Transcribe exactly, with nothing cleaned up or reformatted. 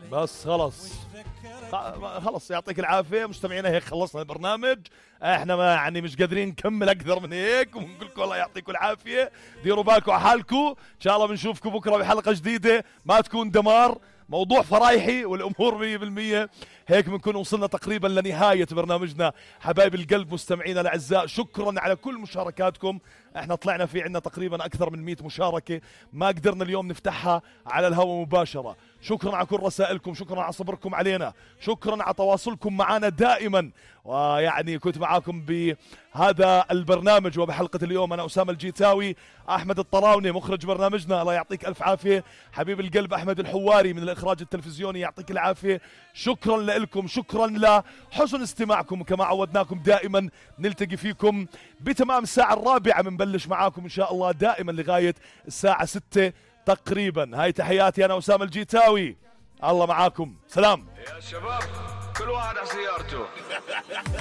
بس خلص خلص يعطيك العافية مستمعينا، هيك خلصنا البرنامج. احنا ما يعني مش قادرين نكمل اكثر من هيك، ونقول لكم الله يعطيكم العافية، ديروا بالكم على حالكم، ان شاء الله بنشوفكم بكرة بحلقة جديدة ما تكون دمار، موضوع فرايحي والامور مية بالمية. هيك بنكون وصلنا تقريبا لنهاية برنامجنا حبايب القلب مستمعينا الاعزاء. شكرا على كل مشاركاتكم، احنا طلعنا في عنا تقريبا اكثر من مئة مشاركة، ما قدرنا اليوم نفتحها على الهواء مباشرة. شكرا على كل رسائلكم، شكرا على صبركم علينا، شكرا على تواصلكم معنا دائما. ويعني كنت معاكم بهذا البرنامج وبحلقة اليوم أنا أسامة الجيتاوي، أحمد الطراوني مخرج برنامجنا الله يعطيك ألف عافية، حبيب القلب أحمد الحواري من الإخراج التلفزيوني يعطيك العافية. شكرا لكم، شكرا لحسن استماعكم، كما عودناكم دائما نلتقي فيكم بتمام الساعة الرابعة، بنبلش معاكم إن شاء الله دائما لغاية الساعة ستة تقريبا. هاي تحياتي أنا أسامة الجيتاوي، الله معاكم، سلام يا شباب كل واحد على سيارته.